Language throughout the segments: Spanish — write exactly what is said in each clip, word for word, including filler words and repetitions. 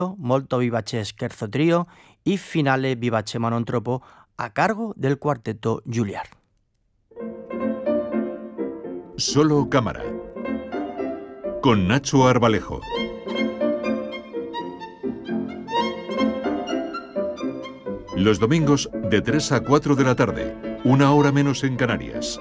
Molto vivace scherzo trio y Finale vivace manontropo a cargo del cuarteto Juilliard. Solo cámara con Nacho Arbalejo. Los domingos de tres a cuatro de la tarde, una hora menos en Canarias.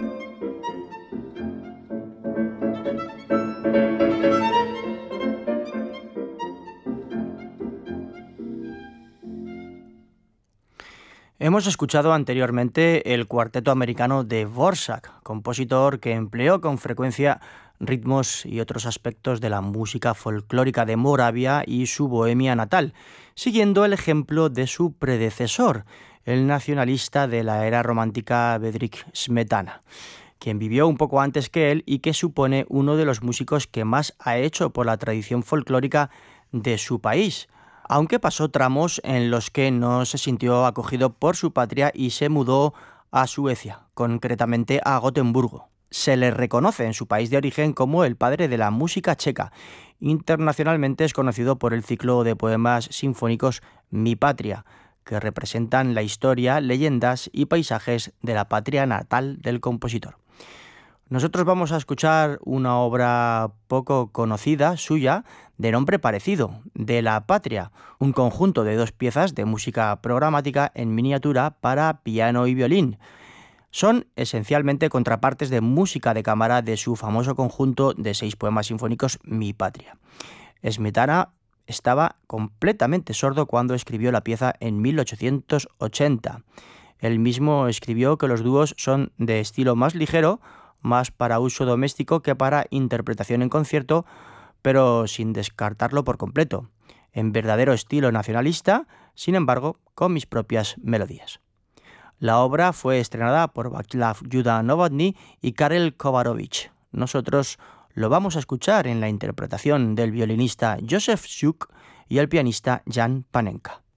Hemos escuchado anteriormente el cuarteto americano de Dvorak, compositor que empleó con frecuencia ritmos y otros aspectos de la música folclórica de Moravia y su Bohemia natal, siguiendo el ejemplo de su predecesor, el nacionalista de la era romántica Bedřich Smetana, quien vivió un poco antes que él y que supone uno de los músicos que más ha hecho por la tradición folclórica de su país, aunque pasó tramos en los que no se sintió acogido por su patria y se mudó a Suecia, concretamente a Gotemburgo. Se le reconoce en su país de origen como el padre de la música checa. Internacionalmente es conocido por el ciclo de poemas sinfónicos Mi Patria, que representan la historia, leyendas y paisajes de la patria natal del compositor. Nosotros vamos a escuchar una obra poco conocida suya, de nombre parecido, De la Patria, un conjunto de dos piezas de música programática en miniatura para piano y violín. Son esencialmente contrapartes de música de cámara de su famoso conjunto de seis poemas sinfónicos Mi Patria. Smetana estaba completamente sordo cuando escribió la pieza en mil ochocientos ochenta. Él mismo escribió que los dúos son de estilo más ligero, más para uso doméstico que para interpretación en concierto, pero sin descartarlo por completo, en verdadero estilo nacionalista, sin embargo, con mis propias melodías. La obra fue estrenada por Václav Juda Novotny y Karel Kovarovich. Nosotros lo vamos a escuchar en la interpretación del violinista Josef Suk y el pianista Jan Panenka.